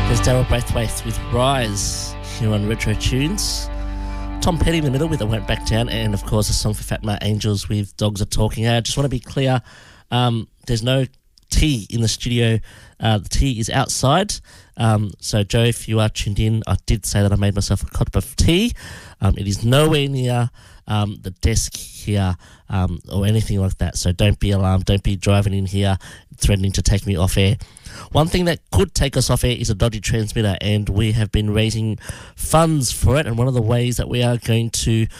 There's Daryl Braithwaite with Rise here on Retro Tunes. Tom Petty in the middle with I Went Back Down, and of course a song for Fatma Angels with Dogs Are Talking. I just want to be clear, there's no tea in the studio. The tea is outside. So Joe, if you are tuned in, I did say that I made myself a cup of tea. It is nowhere near the desk here or anything like that. So don't be alarmed. Don't be driving in here threatening to take me off air. One thing that could take us off air is a dodgy transmitter, and we have been raising funds for it. And one of the ways that we are going to